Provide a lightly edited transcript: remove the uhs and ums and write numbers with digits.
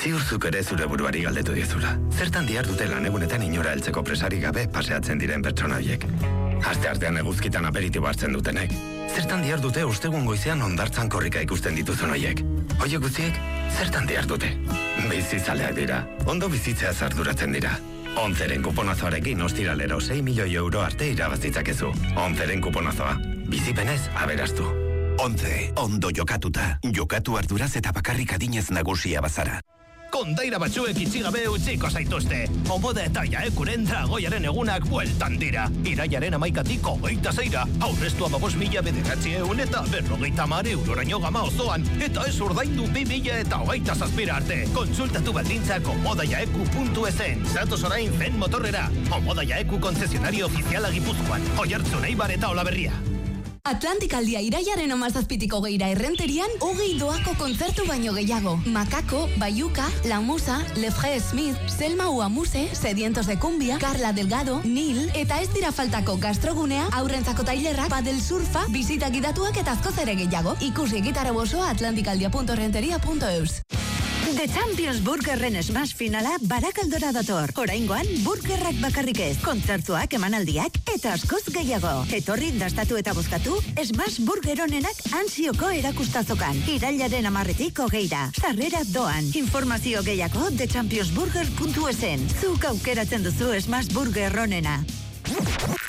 Ziurzuk ere zure buruari galdetu dizula. Zertan dihardute lan egunetan inora heltzeko presarik gabe paseatzen diren pertsona horiek. Asteartean eguzkitan aperitibo hartzen dutenek. Zertan dihardute ostegun goizean hondartzan korrika ikusten dituzun horiek. Horiek guztiek, zertan dihardute? Bizizaleak dira, ondo bizitzea arduratzen dira. Onzeren kuponazoarekin ostiralero 6 milioi euro arte irabazitzakezu. Onzeren kuponazoa, bizipenez aberastu. Onze, ondo jokatuta. Jokatu arduraz eta bakarrik adinez nagusia bazara. Kondaira batzuek itxigabe utziko zaituzte. Omoda eta Jaekuren dragoiaren egunak bueltan dira. Iraiaren 11-tik 26-ra. Aurreztu 15.900 eta 50 euroraino gama osoan. Eta ez ordaindu 2027 arte. Kontsultatu baldintzak omodajaeku.esen. Zatoz orain zen motorrera. Omoda Jaeku konzesionario ofiziala Gipuzkoan. Oiartzun, Eibar eta Olaberria. Atlantikaldia iraiaren 17-tik 20 Errenterian 20 doako kontzertu baino gehiago. Macaco, Bayuca, La Musa, Lefre Smith, Selma Uamuse, Sedientos de Cumbia, Carla Delgado, Nil, eta ez dira faltako gastrogunea, aurrentzako tailerrak, padel surfa, bisita gidatuak eta askoz ere gehiago. Ikusi gitarra osoa atlantikaldia.renteria.eus. The Champions Burgerren smash finala Barakaldora dator. Oraingoan, burgerrak bakarrik ez, kontzertuak, emanaldiak eta askoz gehiago. Etorri, dastatu eta bozkatu, smash burger honenak ansioko erakustazokan. Irailaren 10-tik 20-ra. Sarrera doan. Informazio gehiago thechampionsburger.esen. Zuk aukeratzen duzu smash burger honena.